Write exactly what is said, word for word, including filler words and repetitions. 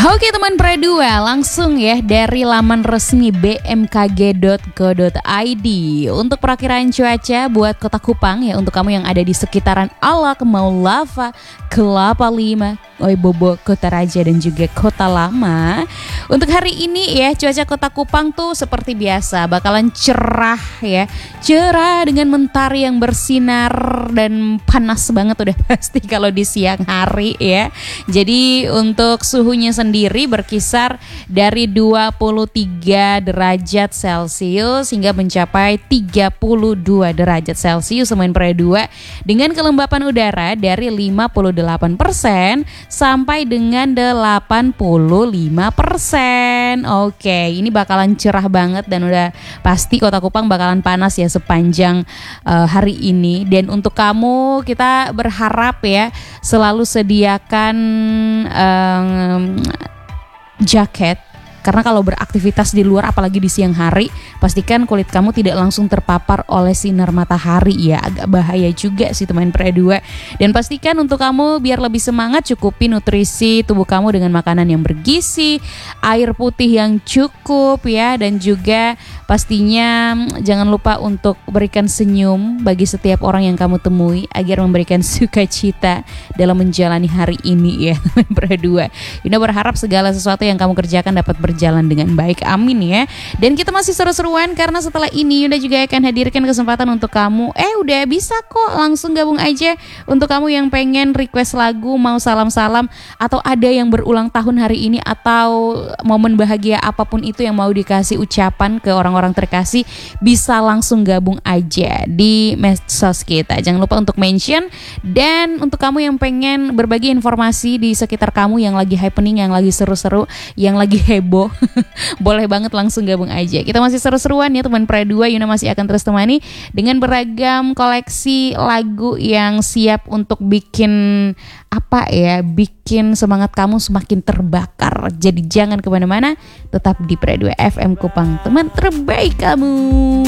Oke teman Pra dua, langsung ya dari laman resmi b m k g dot go dot i d untuk perakiraan cuaca buat Kota Kupang ya, untuk kamu yang ada di sekitaran Alak, Maulava, Kelapa Lima, Oebobo, Kota Raja dan juga Kota Lama. Untuk hari ini ya, cuaca Kota Kupang tuh seperti biasa bakalan cerah ya, cerah dengan mentari yang bersinar dan panas banget udah pasti kalau di siang hari ya. Jadi untuk suhunya sendiri berkisar dari dua puluh tiga derajat Celcius hingga mencapai tiga puluh dua derajat Celcius teman Pra dua, dengan kelembapan udara dari lima puluh delapan persen sampai dengan delapan puluh lima persen. Oke, ini bakalan cerah banget dan udah pasti Kota Kupang bakalan panas ya sepanjang uh, hari ini. Dan untuk kamu, kita berharap ya selalu sediakan um, jaket, karena kalau beraktivitas di luar apalagi di siang hari, pastikan kulit kamu tidak langsung terpapar oleh sinar matahari ya. Agak bahaya juga sih teman Pra dua. Dan pastikan untuk kamu biar lebih semangat, cukupi nutrisi tubuh kamu dengan makanan yang bergizi, air putih yang cukup ya, dan juga pastinya jangan lupa untuk berikan senyum bagi setiap orang yang kamu temui agar memberikan sukacita dalam menjalani hari ini ya teman Pra dua. Yuna berharap segala sesuatu yang kamu kerjakan dapat berjalan jalan dengan baik, amin ya. Dan kita masih seru-seruan karena setelah ini Yunda juga akan hadirkan kesempatan untuk kamu. Eh udah bisa kok, langsung gabung aja. Untuk kamu yang pengen request lagu, mau salam-salam, atau ada yang berulang tahun hari ini, atau momen bahagia apapun itu yang mau dikasih ucapan ke orang-orang terkasih, bisa langsung gabung aja di medsos kita. Jangan lupa untuk mention. Dan untuk kamu yang pengen berbagi informasi di sekitar kamu yang lagi happening, yang lagi seru-seru, yang lagi heboh, boleh banget langsung gabung aja. Kita masih seru-seruan ya teman Pra dua. Yuna masih akan terus temani dengan beragam koleksi lagu yang siap untuk bikin apa ya, bikin semangat kamu semakin terbakar. Jadi jangan kemana-mana, tetap di Pra dua F M Kupang, teman terbaik kamu.